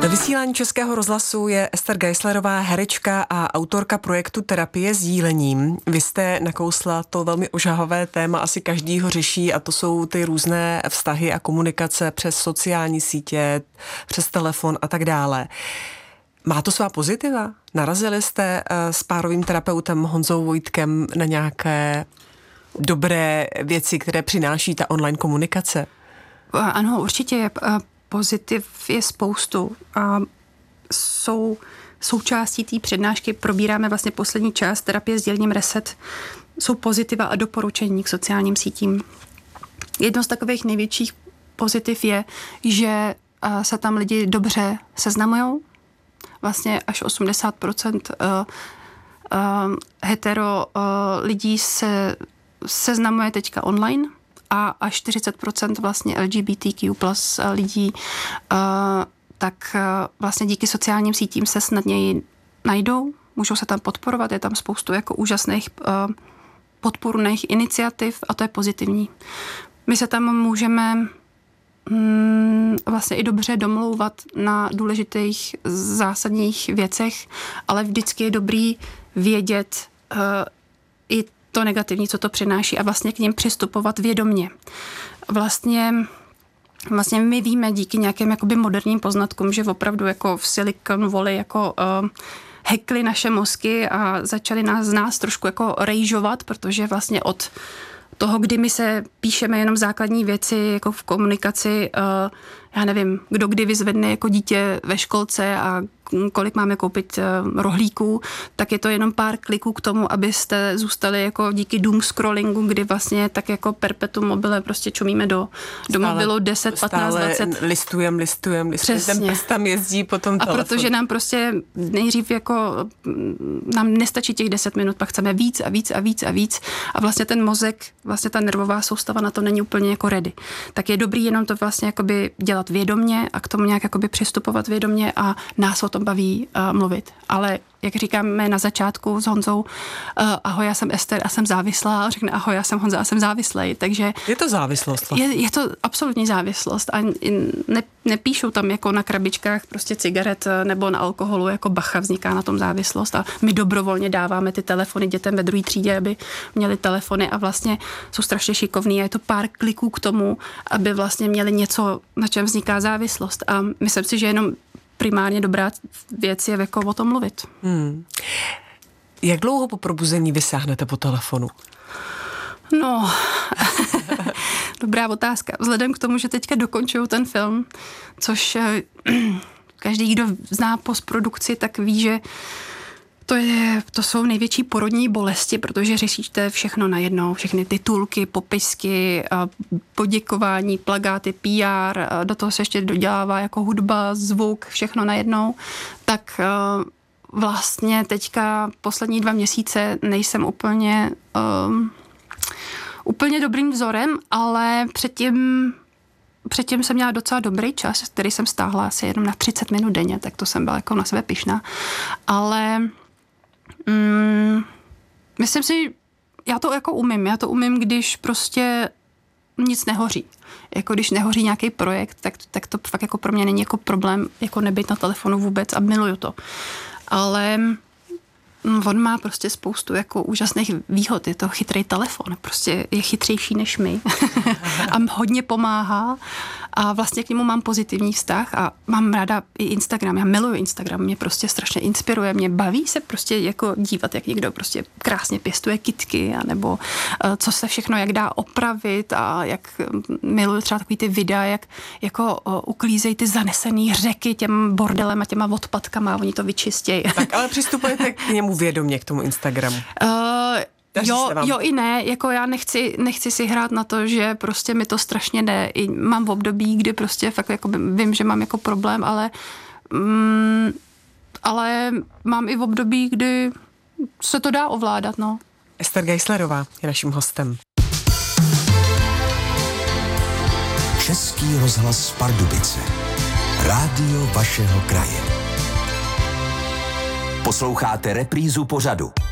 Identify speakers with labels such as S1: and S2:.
S1: Ve vysílání Českého rozhlasu je Ester Geislerová, herečka a autorka projektu Terapie sdílením. Vy jste nakousla to velmi ožahavé téma, asi každý ho řeší, a to jsou ty různé vztahy a komunikace přes sociální sítě, přes telefon a tak dále. Má to svá pozitiva? Narazili jste s párovým terapeutem Honzou Vojtkem na nějaké dobré věci, které přináší ta online komunikace?
S2: Ano, určitě. Pozitiv je spoustu a součástí té přednášky probíráme vlastně poslední část terapie sdílením Reset. Jsou pozitiva a doporučení k sociálním sítím. Jedno z takových největších pozitiv je, že se tam lidi dobře seznamujou. Vlastně až 80% hetero lidí se seznamuje teďka online a až 40% vlastně LGBTQ plus lidí, tak vlastně díky sociálním sítím se snadněji najdou, můžou se tam podporovat, je tam spoustu jako úžasných podpůrných iniciativ a to je pozitivní. My se tam můžeme vlastně i dobře domlouvat na důležitých zásadních věcech, ale vždycky je dobrý vědět i to negativní, co to přináší a vlastně k nim přistupovat vědomně. Vlastně my víme díky nějakým jakoby moderním poznatkům, že opravdu jako v Silicon Valley jako hackli naše mozky a začali nás trošku jako rejžovat, protože vlastně od toho, kdy my se píšeme jenom základní věci jako v komunikaci, já nevím, kdo kdy vyzvedne jako dítě ve školce a kolik máme koupit rohlíků, tak je to jenom pár kliků k tomu, abyste zůstali jako díky doom scrollingu, kdy vlastně tak jako perpetuum mobile prostě čumíme do mobilu 10, 15, 20.
S1: Listujeme. Ten prst tam jezdí po tom telefonu.
S2: A protože nám prostě nejdřív jako nám nestačí těch 10 minut, pak chceme víc a vlastně ten mozek, vlastně ta nervová soustava na to není úplně jako ready. Tak je dobrý jenom to vlastně jakoby dělat vědomně a k tomu nějak jakoby přistupovat vědomně a nás o tom baví mluvit. Ale jak říkáme na začátku s Honzou, ahoj, já jsem Ester a jsem závislá, a řekne ahoj, já jsem Honza a jsem závislej, takže...
S1: Je to závislost?
S2: Je to absolutní závislost a nepíšou tam jako na krabičkách prostě cigaret nebo na alkoholu, jako bacha, vzniká na tom závislost a my dobrovolně dáváme ty telefony dětem ve druhé třídě, aby měli telefony a vlastně jsou strašně šikovní a je to pár kliků k tomu, aby vlastně měli něco, na čem vzniká závislost a myslím si, že jenom primárně dobrá věc je jako o tom mluvit.
S1: Jak dlouho po probuzení vysáhnete po telefonu?
S2: No, dobrá otázka. Vzhledem k tomu, že teďka dokončuju ten film, což každý, kdo zná postprodukci, tak ví, že to jsou největší porodní bolesti, protože řešíte všechno najednou, všechny titulky, popisky, poděkování, plakáty, PR, do toho se ještě dodělává jako hudba, zvuk, všechno najednou. Tak vlastně teďka poslední 2 měsíce nejsem úplně dobrým vzorem, ale předtím jsem měla docela dobrý čas, který jsem stáhla asi jenom na 30 minut denně, tak to jsem byla jako na sebe pyšná. Ale myslím si, já to umím, když prostě nic nehoří. Jako když nehoří nějaký projekt, tak to fakt jako pro mě není jako problém jako nebyt na telefonu vůbec a miluju to. Ale on má prostě spoustu jako úžasných výhod. Je to chytrý telefon, prostě je chytřejší než my a hodně pomáhá a vlastně k němu mám pozitivní vztah a mám ráda i Instagram. Já miluju Instagram, mě prostě strašně inspiruje, mě baví se prostě jako dívat, jak někdo prostě krásně pěstuje kytky a nebo co se všechno jak dá opravit a jak miluju třeba takový ty videa, jak jako uklízejí ty zanesený řeky těm bordelem a těma odpadkama a oni to vyčistějí. Tak
S1: ale přistupujete k němu vědomě, k tomu Instagramu?
S2: Jo i ne, jako já nechci si hrát na to, že prostě mi to strašně jde. Mám v období, kdy prostě fakt jako vím, že mám jako problém, ale mám i v období, kdy se to dá ovládat, no.
S1: Ester Geislerová je naším hostem.
S3: Český rozhlas Pardubice. Rádio vašeho kraje. Posloucháte reprízu pořadu.